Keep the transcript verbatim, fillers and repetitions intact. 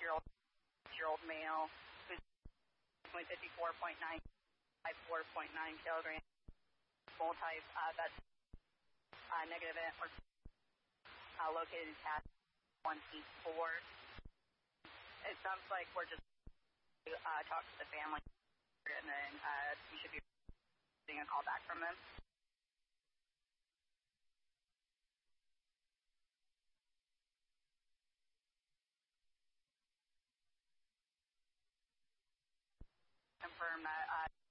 year-old year old male who's fifty-four point nine, four point nine kilograms, full type, uh, that's uh, negative or uh, located in cat one C four. It sounds like we're just uh, talk to the family, and then uh, you should be getting a call back from them. Confirm that. Uh,